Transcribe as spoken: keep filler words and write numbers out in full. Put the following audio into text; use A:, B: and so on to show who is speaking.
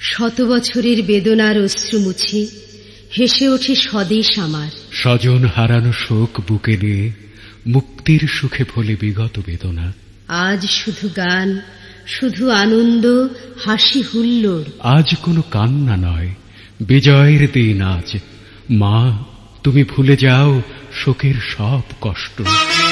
A: শত বছরের বেদনার অশ্রু মুছে হেসে ওঠে স্বদেশ আমার।
B: স্বজন হারানো শোক বুকে নিয়ে মুক্তির সুখে ভোলে বিগত বেদনা।
A: আজ শুধু গান, শুধু আনন্দ, হাসি হুল্লোড়।
B: আজ কোনো কান্না নয়, বিজয়ের দিন আজ। মা, তুমি ভুলে যাও শোকের সব কষ্ট।